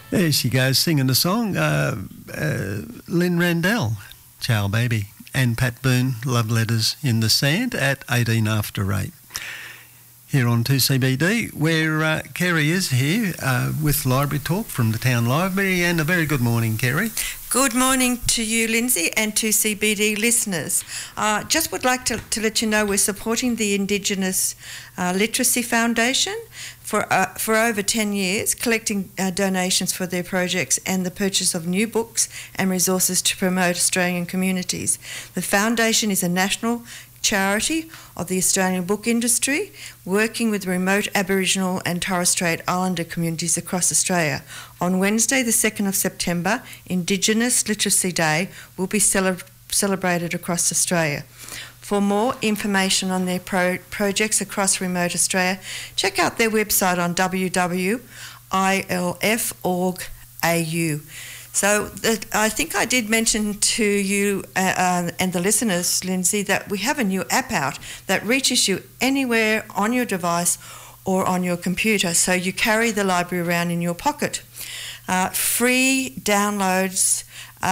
There she goes singing the song. Lynn Randell, Ciao Baby, and Pat Boone, Love Letters in the Sand at 18 after 8. Here on 2CBD, where Kerry is here with Library Talk from the Town Library, and a very good morning, Kerry. Good morning to you, Lindsay, and to CBD listeners. Just would like to let you know we're supporting the Indigenous Literacy Foundation for over 10 years, collecting donations for their projects and the purchase of new books and resources to promote Australian communities. The foundation is a national charity of the Australian book industry, working with remote Aboriginal and Torres Strait Islander communities across Australia. On Wednesday, the 2nd of September, Indigenous Literacy Day will be celebrated across Australia. For more information on their projects across remote Australia, check out their website on www.ilf.org.au. So I think I did mention to you and the listeners, Lindsay, that we have a new app out that reaches you anywhere on your device or on your computer. So you carry the library around in your pocket. Free downloads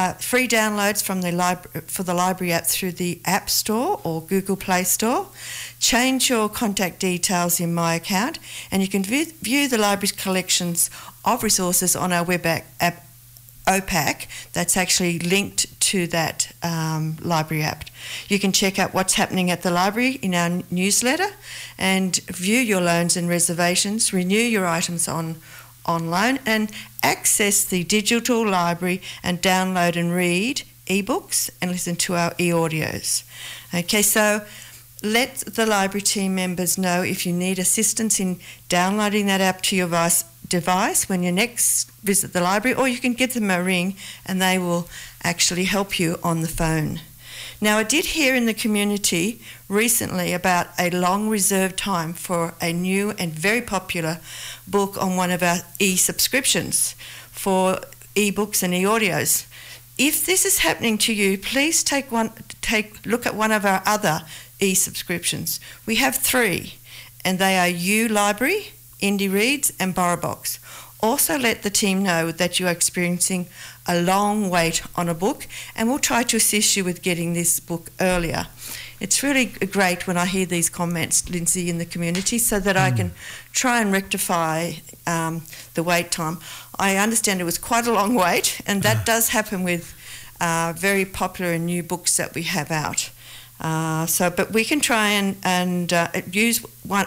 from for the library app through the App Store or Google Play Store. Change your contact details in My Account, and you can view the library's collections of resources on our web app OPAC that's actually linked to that library app. You can check out what's happening at the library in our newsletter and view your loans and reservations, renew your items on loan, and access the digital library and download and read ebooks and listen to our e-audios. Okay, so let the library team members know if you need assistance in downloading that app to your device when you next visit the library, or you can give them a ring and they will actually help you on the phone. Now, I did hear in the community recently about a long reserved time for a new and very popular book on one of our e-subscriptions for e-books and e-audios. If this is happening to you, please take a look at one of our other e-subscriptions. We have 3, and they are U Library, Indie Reads and BorrowBox. Also let the team know that you are experiencing a long wait on a book, and we'll try to assist you with getting this book earlier. It's really great when I hear these comments, Lindsay, in the community, so that I can try and rectify the wait time. I understand it was quite a long wait, and that does happen with very popular and new books that we have out. But we can try and use one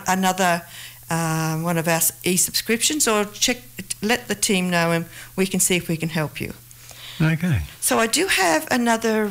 of our e-subscriptions, or let the team know and we can see if we can help you. Okay. So I do have another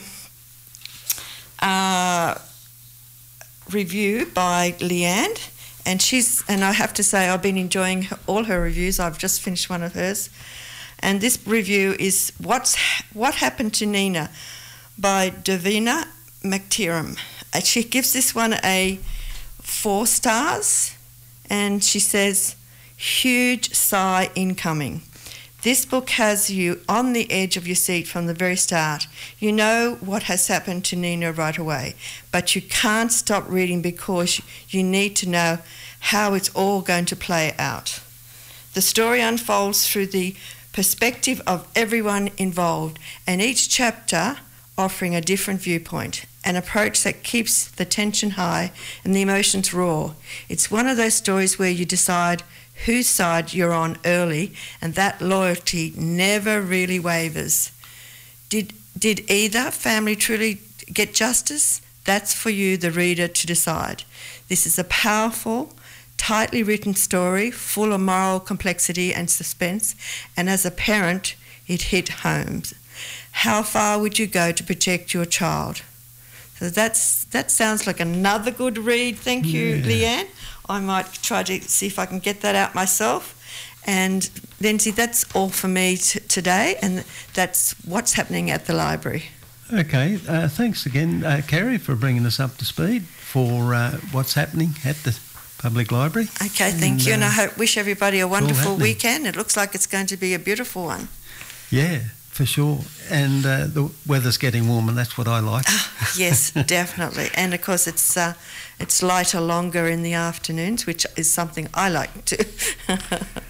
review by Leanne, and I have to say I've been enjoying all her reviews. I've just finished one of hers, and this review is What Happened to Nina by Davina McTiernan. She gives this one a 4 stars. And she says, huge sigh incoming. This book has you on the edge of your seat from the very start. You know what has happened to Nina right away, but you can't stop reading because you need to know how it's all going to play out. The story unfolds through the perspective of everyone involved, and each chapter offering a different viewpoint, an approach that keeps the tension high and the emotions raw. It's one of those stories where you decide whose side you're on early, and that loyalty never really wavers. Did either family truly get justice? That's for you, the reader, to decide. This is a powerful, tightly written story full of moral complexity and suspense, and as a parent, it hit home. How far would you go to protect your child? So that sounds like another good read. Thank you, Leanne. I might try to see if I can get that out myself. And Lindsay, that's all for me today, and that's what's happening at the library. Okay, thanks again, Kerry, for bringing us up to speed for what's happening at the Public Library. Okay, thank you, and I wish everybody a wonderful weekend. It looks like it's going to be a beautiful one. Yeah, for sure. And the weather's getting warmer, and that's what I like. Yes, definitely. And of course it's lighter longer in the afternoons, which is something I like too.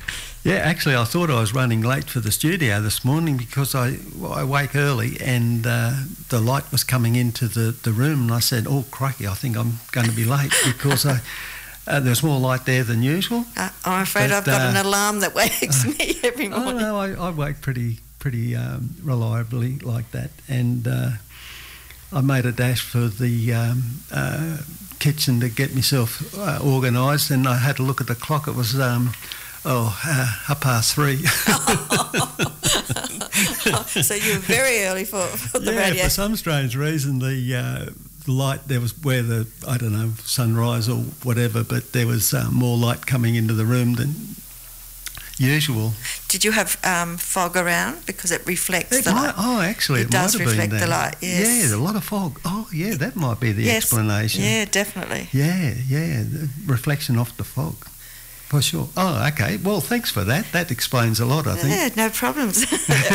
Yeah, actually, I thought I was running late for the studio this morning because I wake early and the light was coming into the room, and I said, "Oh, crikey, I think I'm going to be late," because there's more light there than usual. I'm afraid I've got an alarm that wakes me every morning. Oh, no, I wake pretty reliably like that, and I made a dash for the kitchen to get myself organised, and I had to look at the clock. It was 3:30. So you were very early for the radio. Yeah, for some strange reason, the light, there was where the, I don't know, sunrise or whatever, but there was more light coming into the room than usual. Did you have fog around? Because it reflects the light. Oh, actually, it does might have reflect been the that. light, yes. Yeah, a lot of fog. Oh, yeah, that might be the explanation. Yeah, definitely. Yeah, the reflection off the fog. For sure. Oh, okay. Well, thanks for that. That explains a lot, I think. Yeah, no problems.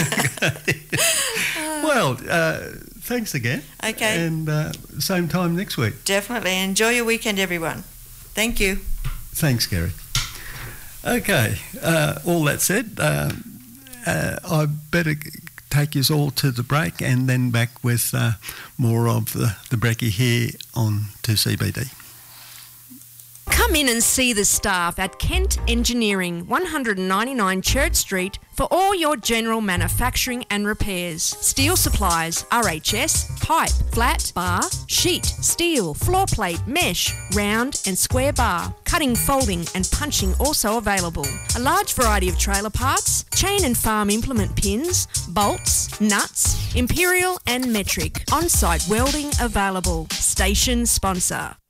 Well, thanks again. Okay. And same time next week. Definitely. Enjoy your weekend, everyone. Thank you. Thanks, Gary. Okay. All that said, I better take you all to the break and then back with more of the brekkie here on 2CBD. Come in and see the staff at Kent Engineering, 199 Church Street, for all your general manufacturing and repairs. Steel supplies, RHS, pipe, flat, bar, sheet, steel, floor plate, mesh, round and square bar. Cutting, folding and punching also available. A large variety of trailer parts, chain and farm implement pins, bolts, nuts, imperial and metric. On-site welding available. Station sponsor.